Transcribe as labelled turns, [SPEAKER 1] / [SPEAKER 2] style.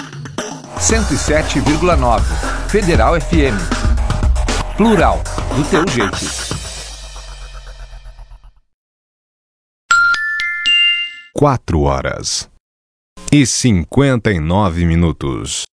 [SPEAKER 1] 107,9 Federal FM. Plural, do teu jeito.
[SPEAKER 2] 4 horas e 59 minutos.